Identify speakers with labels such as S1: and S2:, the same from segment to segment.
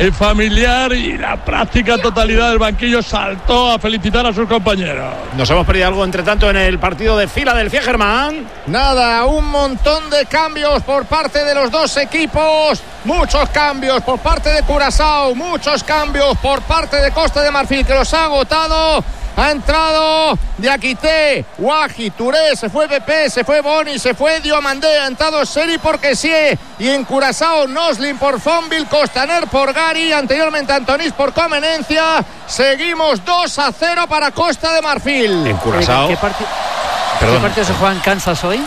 S1: familiar, y la práctica totalidad del banquillo saltó a felicitar a sus compañeros.
S2: Nos hemos perdido algo entre tanto en el partido de Filadelfia, Germán.
S3: Nada, un montón de cambios por parte de los dos equipos, muchos cambios por parte de Curazao, muchos cambios por parte de Costa de Marfil, que los ha agotado. Ha entrado Diakité, Wahi, Touré, se fue BP, se fue Boni, se fue Diomandé, ha entrado Seri por Kessie, y en Curazao Noslin por Fonville, Costaner por Gary, anteriormente Antonís por Comenencia. Seguimos 2-0 para Costa de Marfil.
S2: En Curazao.
S4: ¿Qué partido se juega en Kansas hoy?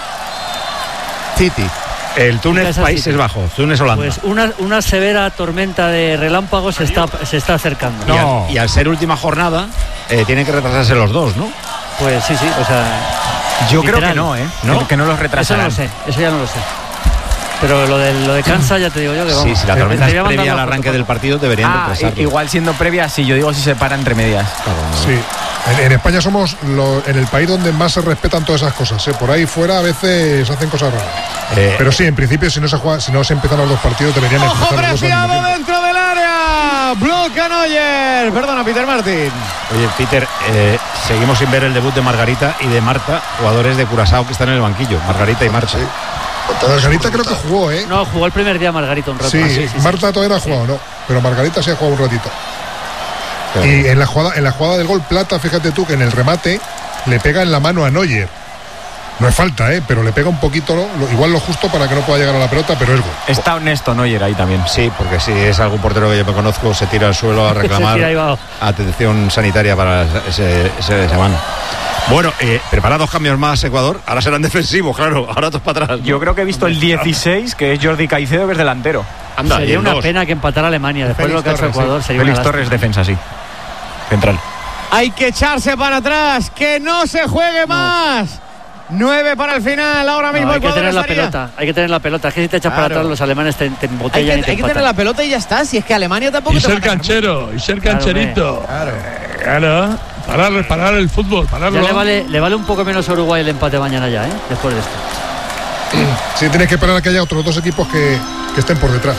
S3: City.
S2: El Túnez, Países Bajos, Túnez, Holanda.
S4: Pues una severa tormenta de relámpagos se está acercando.
S2: No. Y al ser última jornada, tienen que retrasarse los dos, ¿no?
S4: Pues sí, o sea...
S5: Yo
S4: literal.
S5: creo que no, ¿eh?
S2: ¿No?
S5: Que no los retrasarán.
S4: Eso ya no lo sé. Pero lo de Kansas ya te digo yo que vamos.
S2: Sí, si la tormenta es previa al arranque del partido, deberían retrasarlo.
S5: Igual siendo previa, sí, yo digo si se para entre medias.
S2: Claro, no.
S6: Sí. En España somos en el país donde más se respetan todas esas cosas. Por ahí fuera a veces hacen cosas raras. Pero sí, en principio, si no se empiezan los dos partidos, deberían empezar
S3: ¡Ojo
S6: los dos al mismo
S3: preciado
S6: tiempo.
S3: dentro del área! Bloca Neuer. Perdona, Peter Martin.
S2: Oye, Peter, seguimos sin ver el debut de Margarita y de Marta, jugadores de Curazao que están en el banquillo. Margarita y Marta.
S6: Sí. Margarita creo que jugó, ¿eh?
S4: No, jugó el primer día Margarita un rato.
S6: Sí, Marta todavía no ha jugado, ¿no? Pero Margarita sí ha jugado un ratito.
S2: Pero...
S6: Y en la jugada del gol Plata, fíjate tú que en el remate le pega en la mano a Neuer. No es falta, pero le pega un poquito, igual lo justo para que no pueda llegar a la pelota, pero es gol.
S5: Está honesto Neuer ahí también.
S2: Sí, porque si es algún portero que yo me conozco, se tira al suelo a reclamar atención sanitaria para esa mano. Bueno, prepara 2 cambios más Ecuador. Ahora serán defensivos, claro. Ahora todos para atrás, ¿no?
S5: Yo creo que he visto el 16, que es Jordi Caicedo, que es delantero.
S2: Anda,
S4: sería una
S2: 2.
S4: pena que empatara Alemania. Después de lo que ha hecho Ecuador, sería
S5: Félix
S4: una
S5: Torres, defensa, sí. Central.
S3: Hay que echarse para atrás, que no se juegue más. 9 para el final, ahora mismo
S4: hay que
S3: Ecuador
S4: tener la
S3: estaría...
S4: pelota, hay que tener la pelota. Es que si te echas para atrás, los alemanes te embotellan y te
S3: hay que tener la pelota y ya está. Si es que Alemania tampoco
S1: y
S3: te
S1: ser
S3: va a ganar.
S1: canchero, y ser cancherito. Claro. Parar el fútbol, pararlo.
S4: Ya le vale un poco menos a Uruguay el empate mañana ya, después de esto.
S6: Sí, tienes que esperar a que haya otros 2 equipos que estén por detrás.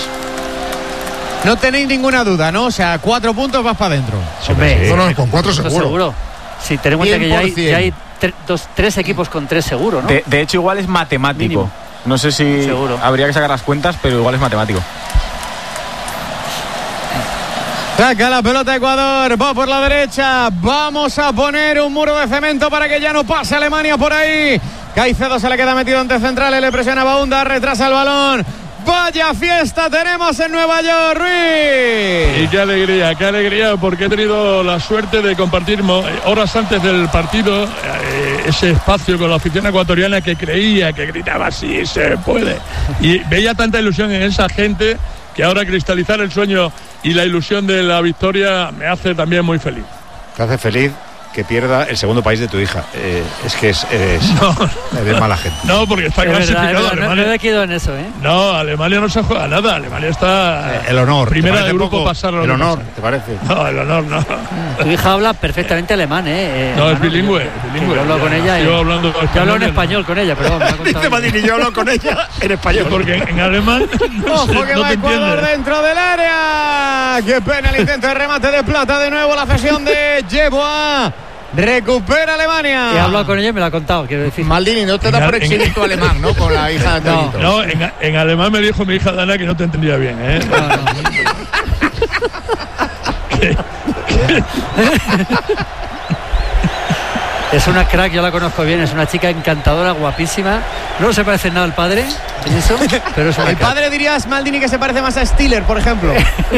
S3: No tenéis ninguna duda, ¿no? O sea, 4 puntos vas para adentro.
S4: Hombre,
S6: No, con 4 seguro.
S4: Sí, tenemos en cuenta que ya hay 3 equipos con 3 seguro, ¿no?
S5: De hecho, igual es matemático.
S4: Mínimo.
S5: No sé si
S4: Seguro.
S5: habría que sacar las cuentas, pero igual es matemático.
S3: Saca la pelota Ecuador, va por la derecha. Vamos a poner un muro de cemento para que ya no pase Alemania por ahí. Caicedo se le queda metido ante centrales, le presiona Baunda, retrasa el balón. Vaya fiesta tenemos en Nueva York, Ruiz.
S1: Y qué alegría, porque he tenido la suerte de compartir horas antes del partido ese espacio con la afición ecuatoriana que creía, que gritaba sí se puede. Y veía tanta ilusión en esa gente que ahora cristalizar el sueño y la ilusión de la victoria me hace también muy feliz.
S2: Te hace feliz que pierda el segundo país de tu hija. Es que eres mala gente.
S1: No, porque está clasificado.
S4: No me quedo en eso,
S1: No, Alemania no se juega nada. Alemania está...
S2: el honor.
S1: Primera de grupo pasarlo.
S2: El honor, ¿te parece?
S1: No, el honor no.
S4: Tu hija habla perfectamente alemán,
S1: No, es bilingüe.
S4: Yo hablo con ella.
S1: Yo
S4: hablo en español con ella, perdón.
S2: Dice Madini, yo hablo con ella en español.
S1: Porque en alemán
S3: Ojo que va Ecuador dentro del área. Qué pena el intento de remate de Plata. De nuevo la cesión de Yeboah. Recupera Alemania.
S4: He hablado con ella y me lo ha contado, quiero decir.
S3: Maldini, no te da por exhibir tu alemán, ¿no? Con la hija de Antonito.
S1: No, en alemán me dijo mi hija Dana que no te entendía bien,
S4: Es una crack, yo la conozco bien, es una chica encantadora, guapísima. No se parece nada al padre en eso, pero es una
S3: El padre dirías, Maldini, que se parece más a Stiller, por ejemplo.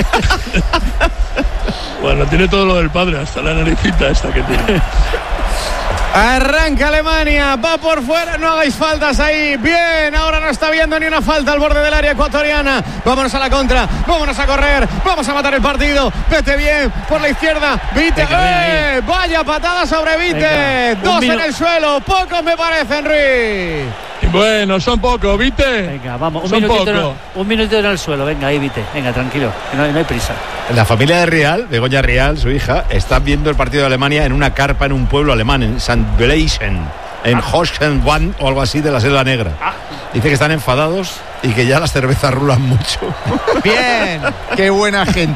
S1: Bueno, tiene todo lo del padre, hasta la naricita esta que tiene.
S3: Arranca Alemania, va por fuera, no hagáis faltas ahí. Bien, ahora no está viendo ni una falta al borde del área ecuatoriana. Vámonos a la contra, vámonos a correr, vamos a matar el partido. Vete bien, por la izquierda, Vite. Vaya patada sobre Vite. 2 en el suelo, pocos me parecen, Ruiz.
S1: Bueno, son pocos, ¿viste?
S4: Venga, vamos, un minutito en el suelo, venga, ahí, Vite. Venga, tranquilo, que no hay prisa.
S2: La familia de Rial, Begoña Rial, su hija, está viendo el partido de Alemania en una carpa en un pueblo alemán, en St. Bleisen, en Hohenwald o algo así de la Selva Negra. Dice que están enfadados y que ya las cervezas rulan mucho.
S3: Bien, qué buena gente.